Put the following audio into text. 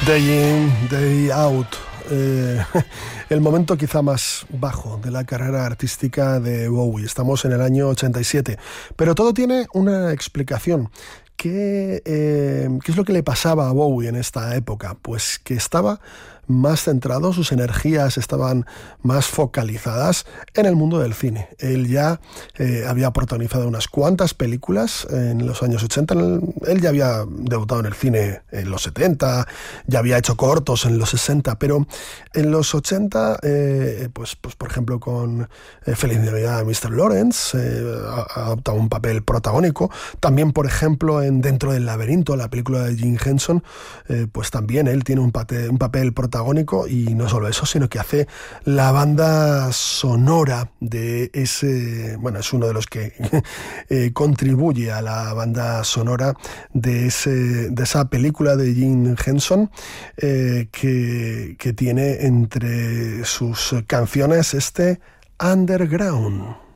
Day in, Day out. El momento quizá más bajo de la carrera artística de Bowie. Estamos en el año 87, pero todo tiene una explicación. ¿Qué es lo que le pasaba a Bowie en esta época? Pues que estaba más centrado, sus energías estaban más focalizadas en el mundo del cine. Él ya había protagonizado unas cuantas películas en los años 80, él ya había debutado en el cine en los 70, ya había hecho cortos en los 60, pero en los 80, pues por ejemplo con Feliz Navidad Mr. Lawrence, ha adoptado un papel protagónico. También, por ejemplo, en Dentro del laberinto, la película de Jim Henson, pues también él tiene un papel protagónico, y no solo eso, sino que hace la banda sonora de ese, bueno, es uno de los que contribuye a la banda sonora de esa película de Jim Henson, que tiene entre sus canciones Underground.